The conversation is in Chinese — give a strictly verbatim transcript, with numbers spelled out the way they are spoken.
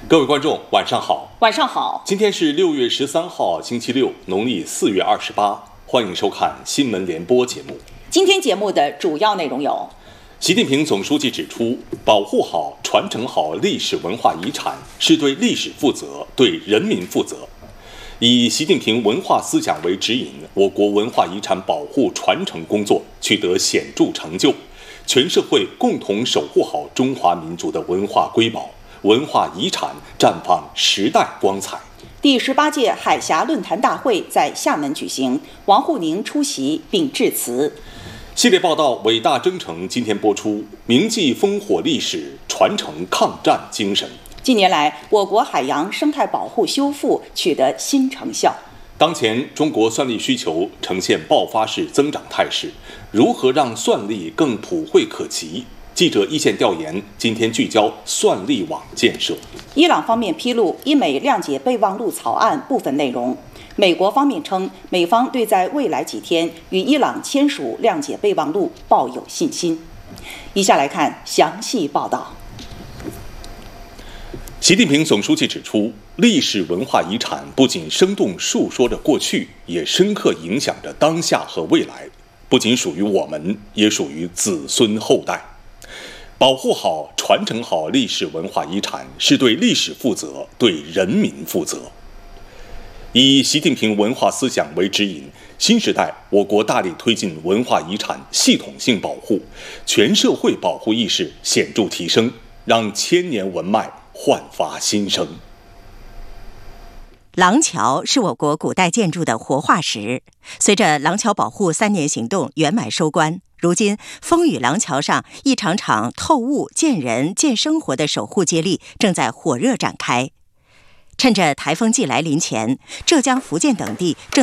各位观众，晚上好。 晚上好。 今天是六月十三号，星期六，农历四月二十八。欢迎收看新闻联播节目。 今天节目的主要内容有： 习近平总书记指出，保护好、传承好历史文化遗产，是对历史负责、对人民负责。以习近平文化思想为指引，我国文化遗产保护传承工作取得显著成就，全社会共同守护好中华民族的文化瑰宝。文化遗产绽放时代光彩。 第十八届海峡论坛大会在厦门举行，王沪宁出席并致辞。 系列报道《伟大征程》今天播出，铭记烽火历史，传承抗战精神。 近年来，我国海洋生态保护修复取得新成效。 当前，中国蒜粒需求呈现爆发式增长态势，如何让蒜粒更普惠可及？记者一线调研，今天聚焦蒜粒网建设。 伊朗方面披露伊美谅解备忘录草案部分内容。美国方面称，美方对在未来几天与伊朗签署谅解备忘录抱有信心。以下来看详细报道。 习近平总书记指出，历史文化遗产不仅生动述说着过去，也深刻影响着当下和未来，不仅属于我们，也属于子孙后代。保护好、传承好历史文化遗产，是对历史负责、对人民负责。以习近平文化思想为指引，新时代我国大力推进文化遗产系统性保护，全社会保护意识显著提升，让千年文脉焕发新生。 廊桥是我国古代建筑的活化石。随着廊桥保护三年行动圆满收官，如今风雨廊桥上一场场透物、见人、见生活的守护接力正在火热展开。趁着台风季来临前，浙江、福建等地正